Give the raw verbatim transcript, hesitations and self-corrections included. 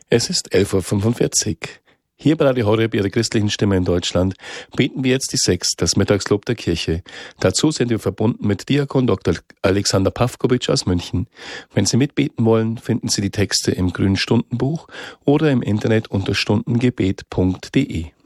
Es ist elf Uhr fünfundvierzig. Hier bei Radio Horeb, Ihrer christlichen Stimme in Deutschland, beten wir jetzt die Sechs, das Mittagslob der Kirche. Dazu sind wir verbunden mit Diakon Doktor Alexander Pawkowitsch aus München. Wenn Sie mitbeten wollen, finden Sie die Texte im Grünen Stundenbuch oder im Internet unter stundengebet punkt de.